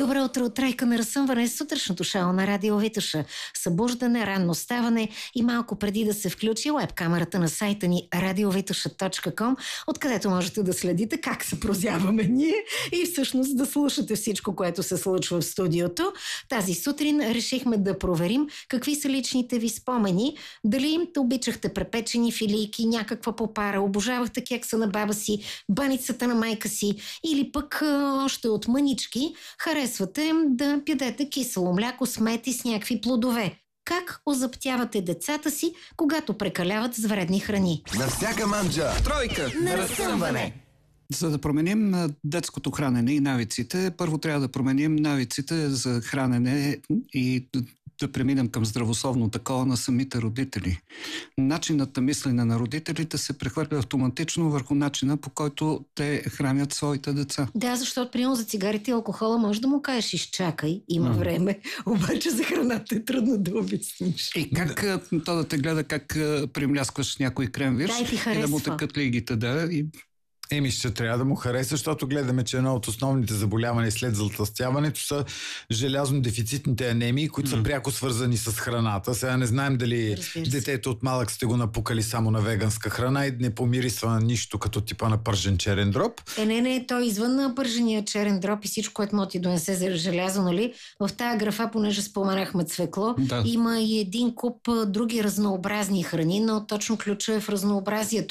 Добро утро от Трайка на разсъмване, сутрешното шоу на Радио Витоша. Събуждане, ранно ставане и малко преди да се включи уеб-камерата на сайта ни radiovitosha.com, откъдето можете да следите как се прозяваме ние и всъщност да слушате всичко, което се случва в студиото. Тази сутрин решихме да проверим какви са личните ви спомени, дали им обичахте препечени филийки, някаква попара, обожавахте кекса на баба си, баницата на майка си или пък още от мънички харесвате да пядете кисело мляко с мед и с някакви плодове. Как озаптявате децата си, когато прекаляват с вредни храни? На всяка манджа Тройка на разсъмване! За да променим детското хранене и навиците, първо трябва да променим навиците за хранене и да преминем към здравословно такова на самите родители. Начинът на мислене на родителите се прехвърля автоматично върху начина, по който те хранят своите деца. Да, защото примерно за цигарите и алкохола може да му кажеш изчакай, има време, обаче за храната е трудно да обясниш. И как то да те гледа как примляскваш някой крем-вирш и да му тъкат лигите, да, и Ще трябва да му хареса, защото гледаме, че едно от основните заболявания след затлъстяването са желязно-дефицитните анемии, които са пряко свързани с храната. Сега не знаем дали детето от малък сте го напукали само на веганска храна и не помирисва на нищо като типа на пържен черен дроб. Не, той извън на пържения черен дроб и всичко, което му ти донесе за желязо, нали? В тая графа, понеже споменахме цвекло, има и един куп други разнообразни храни, но точно ключът е в разнообразието.